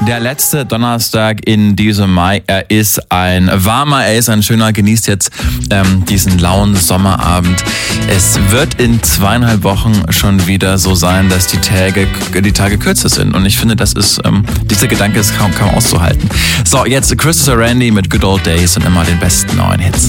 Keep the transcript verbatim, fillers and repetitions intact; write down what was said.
Der letzte Donnerstag in diesem Mai, er ist ein warmer, er ist ein schöner, genießt jetzt ähm, diesen lauen Sommerabend. Es wird in zweieinhalb Wochen schon wieder so sein, dass die Tage, die Tage kürzer sind und ich finde, das ist, ähm, dieser Gedanke ist kaum, kaum auszuhalten. So, jetzt Christopher Randy mit Good Old Days und immer den besten neuen Hits.